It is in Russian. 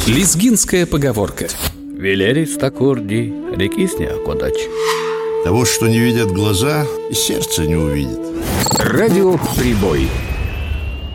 Лезгинская поговорка. Велерис такурди, рекис не окодач. Того, что не видят глаза, и сердце не увидит. Радиоприбой.